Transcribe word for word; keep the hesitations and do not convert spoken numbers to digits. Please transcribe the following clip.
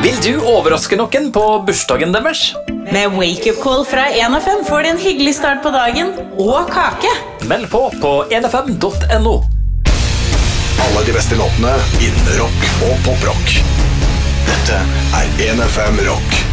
Vil du overraske noen på bursdagen deres? Med wake-up call fra en F M får du en hyggelig start på dagen og kake. Meld på på en f m punktum no. Alle de beste låtene innen rock og poprock. Dette er en F M Rock.